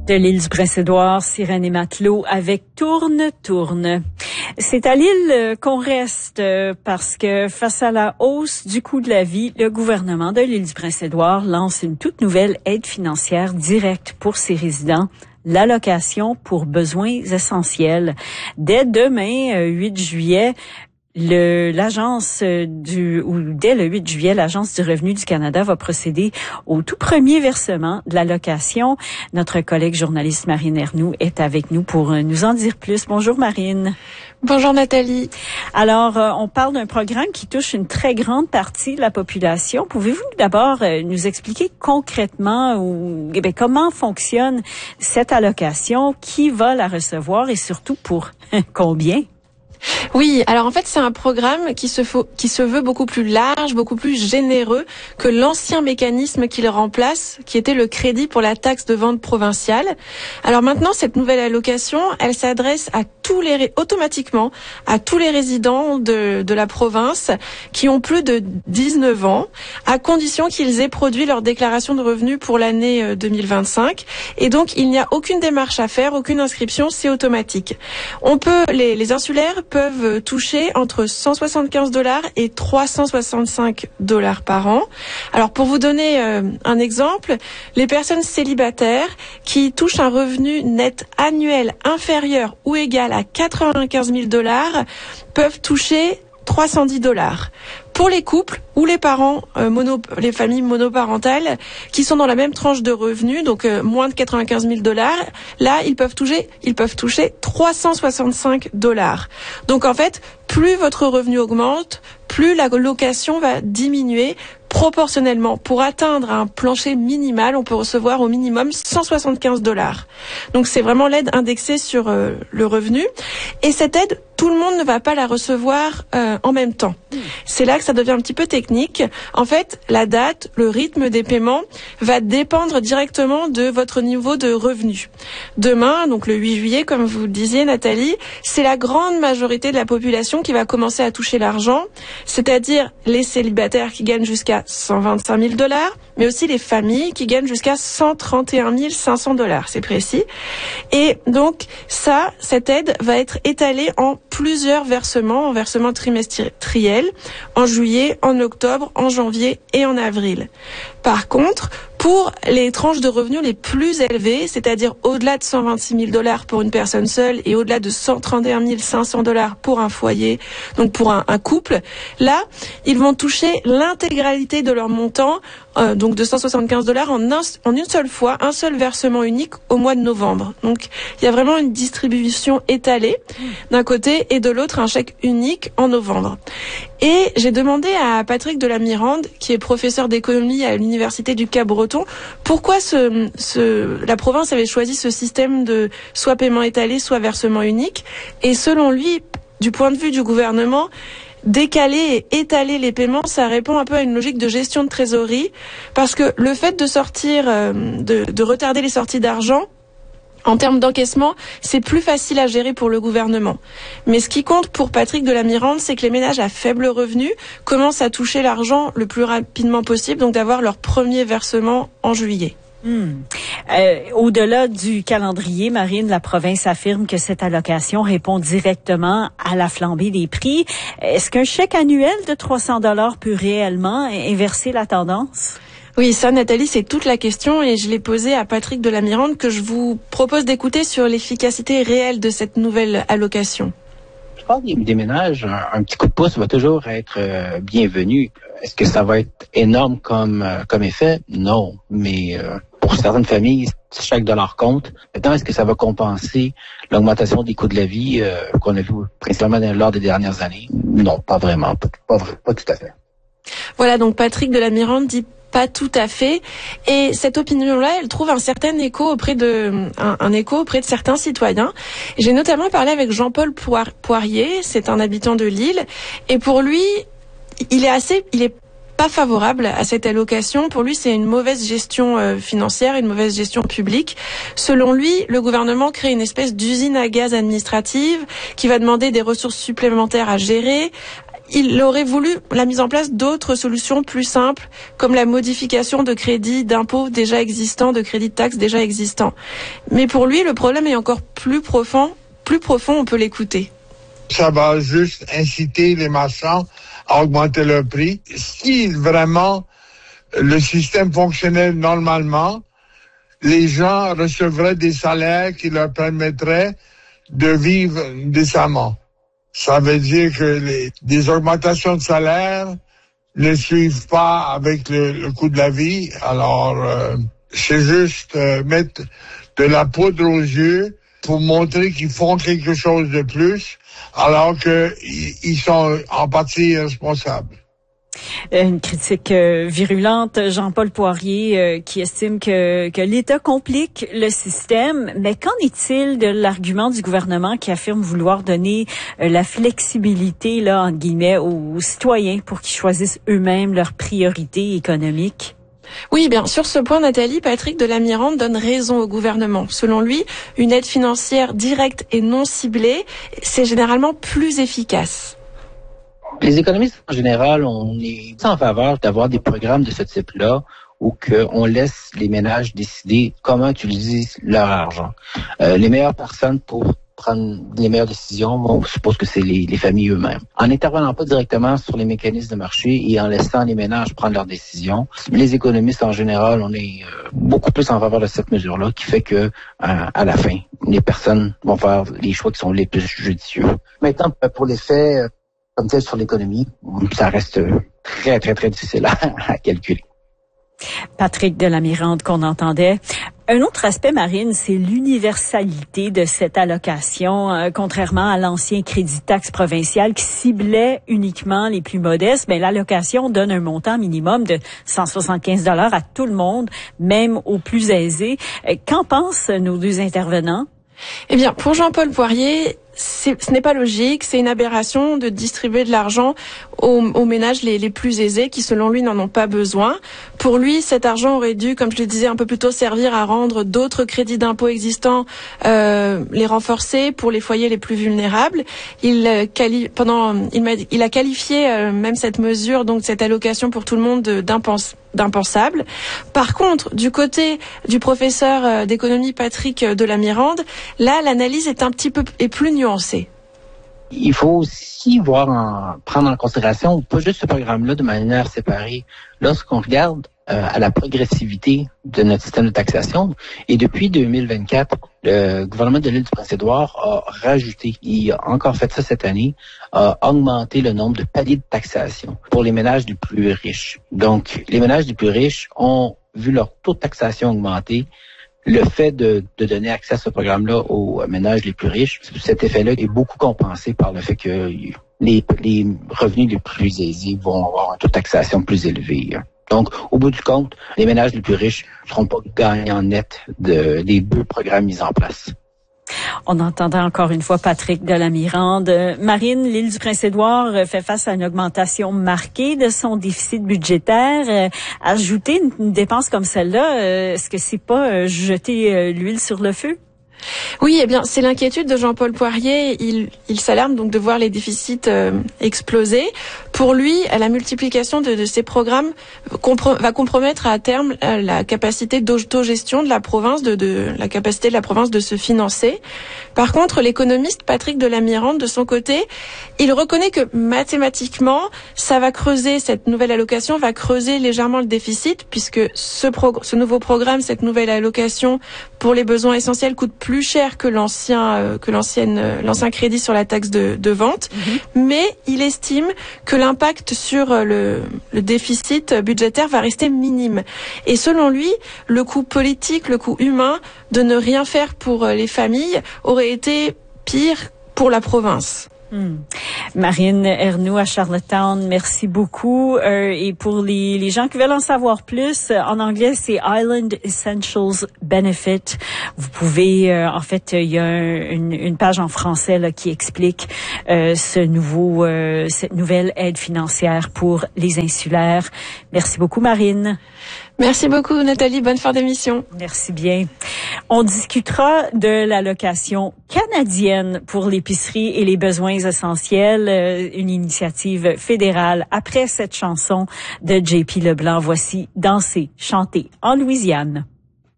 De l'île du Prince-Édouard, Sirène et Matelot avec Tourne, Tourne. C'est à l'île qu'on reste parce que face à la hausse du coût de la vie, le gouvernement de l'île du Prince-Édouard lance une toute nouvelle aide financière directe pour ses résidents, l'allocation pour besoins essentiels. Dès demain, 8 juillet, dès le 8 juillet, l'Agence du revenu du Canada va procéder au tout premier versement de l'allocation. Notre collègue journaliste Marine Ernoult est avec nous pour nous en dire plus. Bonjour Marine. Bonjour Nathalie. Alors, on parle d'un programme qui touche une très grande partie de la population. Pouvez-vous d'abord nous expliquer concrètement comment fonctionne cette allocation, qui va la recevoir et surtout pour combien? Oui, alors en fait c'est un programme qui se veut beaucoup plus large, beaucoup plus généreux que l'ancien mécanisme qu'il remplace, qui était le crédit pour la taxe de vente provinciale. Alors maintenant cette nouvelle allocation, elle s'adresse automatiquement à tous les résidents de la province qui ont plus de 19 ans, à condition qu'ils aient produit leur déclaration de revenus pour l'année 2025. Et donc il n'y a aucune démarche à faire, aucune inscription, c'est automatique. Les insulaires peuvent toucher entre 175 $ et 365 $ par an. Alors pour vous donner un exemple, les personnes célibataires qui touchent un revenu net annuel inférieur ou égal à 95 000 $ peuvent toucher 310 $. Pour les couples ou les parents, les familles monoparentales qui sont dans la même tranche de revenus, donc moins de 95 000 $, là ils peuvent toucher 365 $. Donc en fait, plus votre revenu augmente, plus la location va diminuer proportionnellement. Pour atteindre un plancher minimal, on peut recevoir au minimum 175 $. Donc c'est vraiment l'aide indexée sur le revenu. Et cette aide, tout le monde ne va pas la recevoir en même temps. C'est là que ça devient un petit peu technique. En fait, la date, le rythme des paiements va dépendre directement de votre niveau de revenu. Demain, donc le 8 juillet, comme vous le disiez Nathalie, c'est la grande majorité de la population qui va commencer à toucher l'argent, c'est-à-dire les célibataires qui gagnent jusqu'à 125 000 $, mais aussi les familles qui gagnent jusqu'à 131 500 $, c'est précis. Et donc cette aide va être étalée en plusieurs versements trimestriels, en juillet, en octobre, en janvier et en avril. Par contre, pour les tranches de revenus les plus élevées, c'est-à-dire au-delà de 126 000 $ pour une personne seule et au-delà de 131 500 $ pour un foyer, donc pour un couple, là, ils vont toucher l'intégralité de leur montant, donc de 175 $ en une seule fois, un seul versement unique au mois de novembre. Donc, il y a vraiment une distribution étalée d'un côté et de l'autre un chèque unique en novembre. Et j'ai demandé à Patrick de la Mirande, qui est professeur d'économie à l'université du Cap-Breton, pourquoi la province avait choisi ce système de soit paiement étalé, soit versement unique. Et selon lui, du point de vue du gouvernement, décaler et étaler les paiements, ça répond un peu à une logique de gestion de trésorerie, parce que le fait de retarder les sorties d'argent, en termes d'encaissement, c'est plus facile à gérer pour le gouvernement. Mais ce qui compte pour Patrick de la Mirande, c'est que les ménages à faible revenu commencent à toucher l'argent le plus rapidement possible, donc d'avoir leur premier versement en juillet. Au-delà du calendrier, Marine, la province affirme que cette allocation répond directement à la flambée des prix. Est-ce qu'un chèque annuel de 300 $ peut réellement inverser la tendance? Oui, ça, Nathalie, c'est toute la question et je l'ai posée à Patrick de la Mirande que je vous propose d'écouter sur l'efficacité réelle de cette nouvelle allocation. Je pense que des ménages, un petit coup de pouce va toujours être bienvenu. Est-ce que ça va être énorme comme effet? Non, mais pour certaines familles, chaque dollar compte. Maintenant, est-ce que ça va compenser l'augmentation des coûts de la vie qu'on a vu principalement lors des dernières années? Non, pas vraiment, pas tout à fait. Voilà, donc Patrick de la Mirande dit pas tout à fait. Et cette opinion-là, elle trouve un certain écho auprès de certains citoyens. J'ai notamment parlé avec Jean-Paul Poirier, c'est un habitant de Lille, et pour lui, il est pas favorable à cette allocation. Pour lui, c'est une mauvaise gestion financière, une mauvaise gestion publique. Selon lui, le gouvernement crée une espèce d'usine à gaz administrative qui va demander des ressources supplémentaires à gérer. il aurait voulu la mise en place d'autres solutions plus simples, comme la modification de crédits d'impôts déjà existants, de crédits de taxes déjà existants. Mais pour lui, le problème est encore plus profond, on peut l'écouter. Ça va juste inciter les marchands à augmenter leur prix. Si vraiment le système fonctionnait normalement, les gens recevraient des salaires qui leur permettraient de vivre décemment. Ça veut dire que des augmentations de salaire ne suivent pas avec le coût de la vie. Alors, c'est juste mettre de la poudre aux yeux pour montrer qu'ils font quelque chose de plus, alors qu'ils sont en partie responsables. Une critique virulente, Jean-Paul Poirier, qui estime que l'État complique le système. Mais qu'en est-il de l'argument du gouvernement qui affirme vouloir donner la flexibilité, là, entre guillemets, aux citoyens pour qu'ils choisissent eux-mêmes leurs priorités économiques? Oui, bien, sur ce point, Nathalie, Patrick de la Mirande donne raison au gouvernement. Selon lui, une aide financière directe et non ciblée, c'est généralement plus efficace. Les économistes, en général, on est en faveur d'avoir des programmes de ce type-là où qu'on laisse les ménages décider comment utiliser leur argent. Les meilleures personnes pour prendre les meilleures décisions, on suppose que c'est les familles eux-mêmes. En n'intervenant pas directement sur les mécanismes de marché et en laissant les ménages prendre leurs décisions, les économistes, en général, on est beaucoup plus en faveur de cette mesure-là qui fait que, à la fin, les personnes vont faire les choix qui sont les plus judicieux. Maintenant, pour l'effet comme tel sur l'économie, ça reste très, très, très difficile à calculer. Patrick de la Mirande qu'on entendait. Un autre aspect, Marine, c'est l'universalité de cette allocation. Contrairement à l'ancien crédit taxe provincial qui ciblait uniquement les plus modestes, mais l'allocation donne un montant minimum de 175 $ à tout le monde, même aux plus aisés. Qu'en pensent nos deux intervenants? Eh bien, pour Jean-Paul Poirier, ce n'est pas logique, c'est une aberration de distribuer de l'argent aux ménages les plus aisés qui, selon lui, n'en ont pas besoin. Pour lui, cet argent aurait dû, comme je le disais un peu plus tôt, servir à rendre d'autres crédits d'impôt existants, les renforcer pour les foyers les plus vulnérables. Il a qualifié même cette mesure, donc cette allocation pour tout le monde, d'impensable. Par contre, du côté du professeur d'économie Patrick de la Mirande, là, l'analyse est plus nuancée. Il faut aussi prendre en considération pas juste ce programme-là de manière séparée. Lorsqu'on regarde à la progressivité de notre système de taxation, et depuis 2024, le gouvernement de l'île du Prince-Édouard a rajouté, il a encore fait ça cette année, a augmenté le nombre de paliers de taxation pour les ménages les plus riches. Donc, les ménages les plus riches ont vu leur taux de taxation augmenter. Le fait de donner accès à ce programme-là aux ménages les plus riches, cet effet-là est beaucoup compensé par le fait que les revenus les plus aisés vont avoir un taux de taxation plus élevé. Donc, au bout du compte, les ménages les plus riches ne seront pas gagnants nets des deux programmes mis en place. On entendait encore une fois Patrick de la Mirande. Marine, l'île du Prince-Édouard fait face à une augmentation marquée de son déficit budgétaire. Ajouter une dépense comme celle-là, est-ce que c'est pas jeter l'huile sur le feu? Oui, eh bien, c'est l'inquiétude de Jean-Paul Poirier. Il s'alarme donc de voir les déficits exploser. Pour lui, la multiplication de ces programmes va compromettre à terme la capacité d'autogestion de la province, la capacité de la province de se financer. Par contre, l'économiste Patrick de la Mirande, de son côté, il reconnaît que mathématiquement, cette nouvelle allocation va creuser légèrement le déficit, puisque ce nouveau programme, cette nouvelle allocation pour les besoins essentiels coûte plus cher que l'ancien crédit sur la taxe de vente, mais il estime que l'impact sur le déficit budgétaire va rester minime. Et selon lui, le coût politique, le coût humain de ne rien faire pour les familles aurait été pire pour la province. Marine Ernoult à Charlottetown, merci beaucoup. Et pour les gens qui veulent en savoir plus, en anglais, c'est Island Essentials Benefit. Vous pouvez, en fait, il y a une page en français là qui explique cette nouvelle aide financière pour les insulaires. Merci beaucoup, Marine. Merci beaucoup, Nathalie. Bonne fin d'émission. Merci bien. On discutera de l'allocation canadienne pour l'épicerie et les besoins essentiels, une initiative fédérale après cette chanson de JP Leblanc. Voici Danser, chanter en Louisiane.